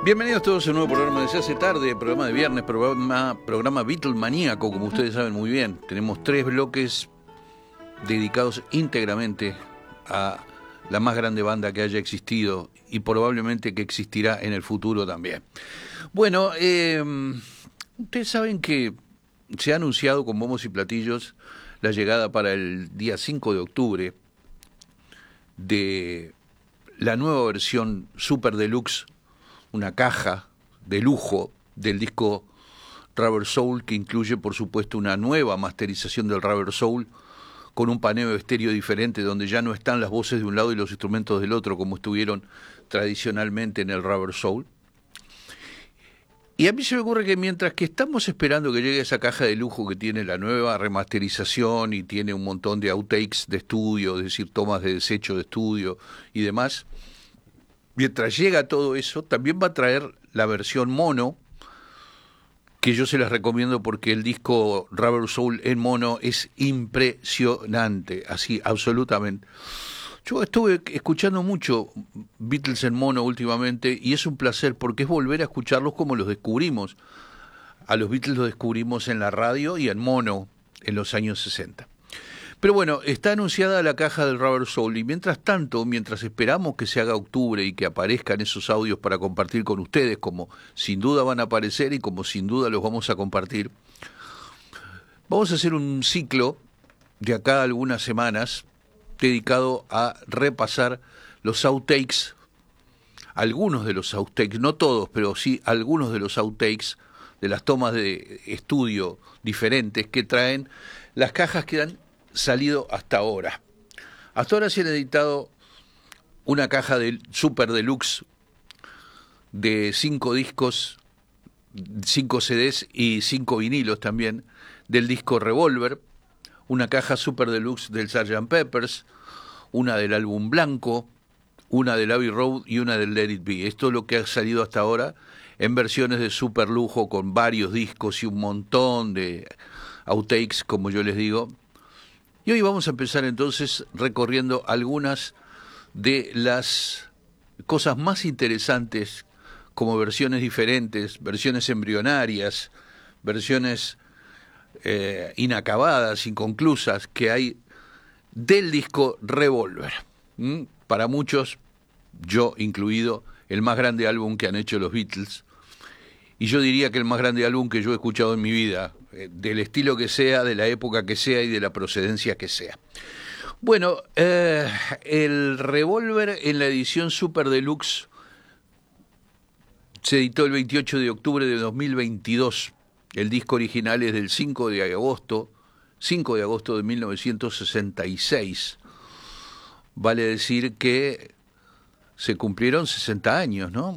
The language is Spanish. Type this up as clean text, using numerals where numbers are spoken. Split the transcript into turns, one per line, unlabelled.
Bienvenidos todos a un nuevo programa de Se hace tarde, programa de viernes, programa Beatlemaníaco, como ustedes saben muy bien. Tenemos 3 bloques dedicados íntegramente a la más grande banda que haya existido y probablemente que existirá en el futuro también. Bueno, ustedes saben que se ha anunciado con bombos y platillos la llegada para el día 5 de octubre de la nueva versión Super Deluxe, una caja de lujo del disco Rubber Soul, que incluye por supuesto una nueva masterización del Rubber Soul con un paneo estéreo diferente, donde ya no están las voces de un lado y los instrumentos del otro como estuvieron tradicionalmente en el Rubber Soul. Y a mí se me ocurre que mientras que estamos esperando que llegue esa caja de lujo que tiene la nueva remasterización y tiene un montón de outtakes de estudio, es decir, tomas de desecho de estudio y demás, mientras llega todo eso, también va a traer la versión mono, que yo se las recomiendo porque el disco Rubber Soul en mono es impresionante, así, absolutamente. Yo estuve escuchando mucho Beatles en mono últimamente y es un placer porque es volver a escucharlos como los descubrimos. A los Beatles los descubrimos en la radio y en mono en los años 60. Pero bueno, está anunciada la caja del Rubber Soul y mientras tanto, mientras esperamos que se haga octubre y que aparezcan esos audios para compartir con ustedes, como sin duda van a aparecer y como sin duda los vamos a compartir, vamos a hacer un ciclo de acá a algunas semanas dedicado a repasar los outtakes, algunos de los outtakes, no todos, pero sí algunos de los outtakes de las tomas de estudio diferentes que traen las cajas que han salido hasta ahora. Hasta ahora se han editado una caja de Super Deluxe de 5 discos, 5 CDs y 5 vinilos también, del disco Revolver, una caja Super Deluxe del Sgt. Peppers, una del álbum Blanco, una del Abbey Road y una del Let It Be. Esto es lo que ha salido hasta ahora en versiones de super lujo con varios discos y un montón de outtakes, como yo les digo. Y hoy vamos a empezar entonces recorriendo algunas de las cosas más interesantes como versiones diferentes, versiones embrionarias, versiones inacabadas, inconclusas que hay del disco Revolver. Para muchos, yo incluido, el más grande álbum que han hecho los Beatles, y yo diría que el más grande álbum que yo he escuchado en mi vida, del estilo que sea, de la época que sea y de la procedencia que sea. Bueno, el Revolver en la edición Super Deluxe se editó el 28 de octubre de 2022. El disco original es del 5 de agosto de 1966. Vale decir que se cumplieron 60 años, ¿no?